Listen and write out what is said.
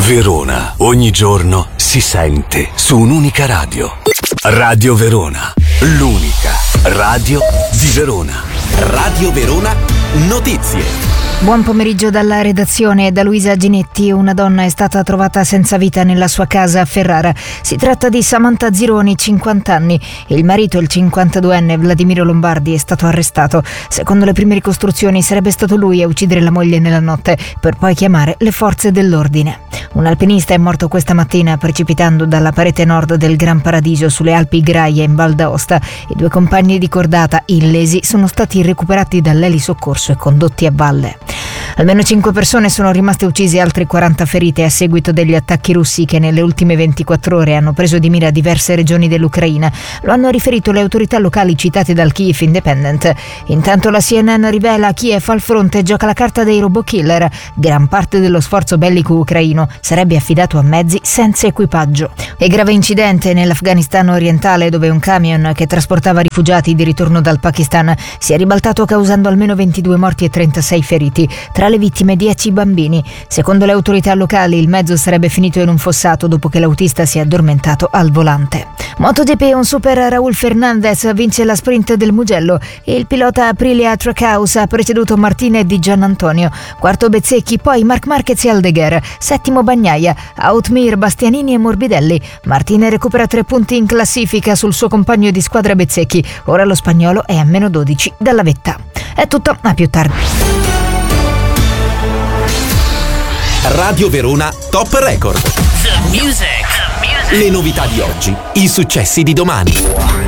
Verona, ogni giorno si sente su un'unica radio. Radio Verona, l'unica radio di Verona. Radio Verona Notizie. Buon pomeriggio dalla redazione e da Luisa Ginetti. Una donna è stata trovata senza vita nella sua casa a Ferrara. Si tratta di Samantha Zironi, 50 anni. Il marito, il 52enne Vladimiro Lombardi, è stato arrestato. Secondo le prime ricostruzioni sarebbe stato lui a uccidere la moglie nella notte per poi chiamare le forze dell'ordine. Un alpinista è morto questa mattina precipitando dalla parete nord del Gran Paradiso sulle Alpi Graie in Val d'Aosta. I due compagni di cordata illesi sono stati recuperati dall'elisoccorso e condotti a valle. Almeno 5 persone sono rimaste uccise e altre 40 ferite a seguito degli attacchi russi che nelle ultime 24 ore hanno preso di mira diverse regioni dell'Ucraina. Lo hanno riferito le autorità locali citate dal Kyiv Independent. Intanto la CNN rivela Kiev al fronte gioca la carta dei robot killer. Gran parte dello sforzo bellico ucraino sarebbe affidato a mezzi senza equipaggio. E grave incidente nell'Afghanistan orientale dove un camion che trasportava rifugiati di ritorno dal Pakistan si è ribaltato causando almeno 22 morti e 36 feriti. Tra le vittime 10 bambini. Secondo le autorità locali il mezzo sarebbe finito in un fossato dopo che l'autista si è addormentato al volante. MotoGP, un super Raúl Fernandez vince la sprint del Mugello e il pilota Aprilia Trackhouse ha preceduto Martinez di Giannantonio. Quarto Bezzecchi, poi Marc Marquez e Aldeguer. Settimo Bagnaia, Outmir, Bastianini e Morbidelli. Martinez recupera 3 punti in classifica sul suo compagno di squadra Bezzecchi. Ora lo spagnolo è a meno 12 dalla vetta. È tutto, a più tardi. Radio Verona Top Record. The music. Le novità di oggi, i successi di domani.